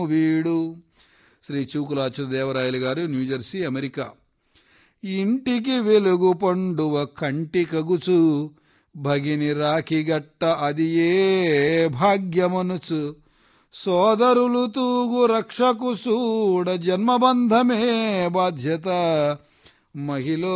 వీడు. శ్రీ చూకుల అచ్యుతదేవరాయలు గారు, New Jersey, America. ఇంటికి వెలుగు పండువ కంటికగుచు భగిని రాఖిగట్ట అది ఏ భాగ్యమనుచు సోదరులు తూగు రక్షకు సూడ జన్మబంధమే బాధ్యత మహిళో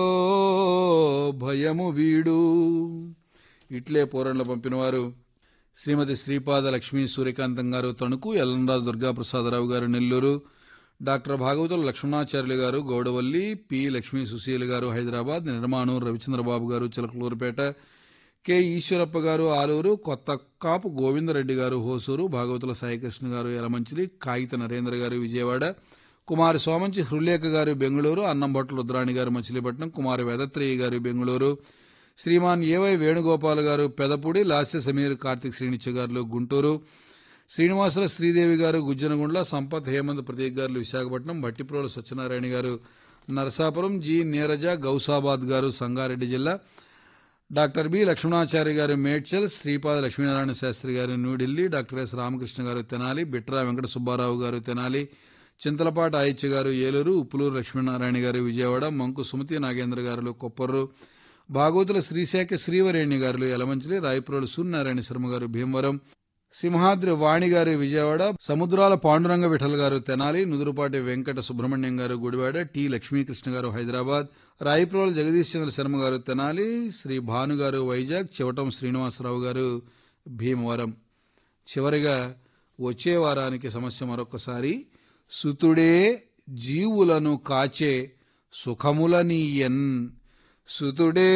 భయము వీడు. ఇట్లే పూరణలు పంపినవారు శ్రీమతి శ్రీపాద లక్ష్మీ సూర్యకాంతం గారు, తణుకు. ఎల్లంరాజు దుర్గాప్రసాదరావు గారు, నెల్లూరు. డాక్టర్ భాగవతుల లక్ష్మణాచార్యులు గారు, గౌడవల్లి. పి లక్ష్మీ సుశీల గారు, హైదరాబాద్. నిర్మాణం రవిచంద్రబాబు గారు, చిలకలూరుపేట. కె ఈశ్వరప్ప గారు, ఆలూరు. కొత్త కాపు గోవిందరెడ్డి గారు, హోసూరు. భాగవతుల సాయికృష్ణ గారు, యలమంచిలి. కాగిత నరేంద్ర గారు, విజయవాడ. కుమారి సోమంచి హృలేఖ గారు, బెంగళూరు. అన్నంభట్ల రుద్రాణి గారు, మచిలీపట్నం. కుమారి వేదత్రేయి గారు, బెంగళూరు. శ్రీమాన్ ఏవై వేణుగోపాల్ గారు, పెదపూడి. లాస్య సమీర్ కార్తిక్ శ్రీనిత్య గారు, గుంటూరు. శ్రీనివాసుల శ్రీదేవి గారు, గుజ్జనగుండ్ల. సంపత్ హేమంత్ ప్రతీక్ గారు, విశాఖపట్నం. భట్టిప్రోలు సత్యనారాయణ గారు, నరసాపురం. జి నీరజ గౌసాబాద్ గారు, సంగారెడ్డి జిల్లా. డాక్టర్ బి లక్ష్మణాచార్య గారు, మేడ్చల్. శ్రీపాద లక్ష్మీనారాయణ శాస్త్రి గారు, న్యూఢిల్లీ. డాక్టర్ ఎస్ రామకృష్ణ గారు, తెనాలి. బిట్రా వెంకట సుబ్బారావు గారు, తెనాలి. చింతలపాటి ఆయిత్య గారు, ఏలూరు. ఉప్పులూరు లక్ష్మీనారాయణ గారు, విజయవాడ. మంకు సుమతి నాగేంద్ర గారు, కొప్పర్రు. భాగవతుల శ్రీశాఖ శ్రీవరేణ్య గారు, యలమంచిలి. రాయప్రోలు సూర్యనారాయణ శర్మ గారు, భీమవరం. సింహాద్రి వాణి గారు, విజయవాడ. సముద్రాల పాండురంగ విఠల్ గారు, తెనాలి. నుదురుపాటి వెంకట సుబ్రహ్మణ్యం గారు, గుడివాడ. టి లక్ష్మీకృష్ణ గారు, హైదరాబాద్. రాయప్రోలు జగదీష్ చంద్ర శర్మ గారు, తెనాలి. శ్రీ భాను గారు, వైజాగ్. చివటం శ్రీనివాసరావు గారు, భీమవరం. చివరిగా వచ్చే వారానికి సమస్య మరొకసారి. సుతుడే జీవులను కాచే సుఖములనీయన్. సుతుడే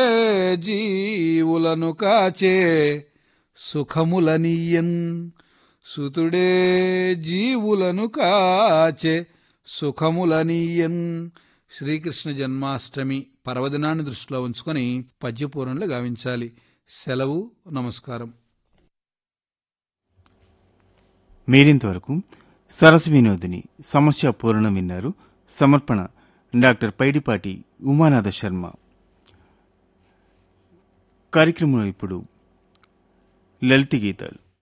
జీవులను కాచే సుఖములనీయన్. సుతుడే జీవులను కాచే సుఖములనీయన్. శ్రీకృష్ణ జన్మాష్టమి పర్వదినాన్ని దృష్టిలో ఉంచుకొని పద్యపూరణలు గావించాలి. సెలవు. నమస్కారం. మీరింతవరకు సరస వినోదిని సమస్య పూరణం విన్నారు. సమర్పణ డాక్టర్ పైడిపాటి ఉమానాథ శర్మ. కార్యక్రమంలో ఇప్పుడు లలిత గీతాలు.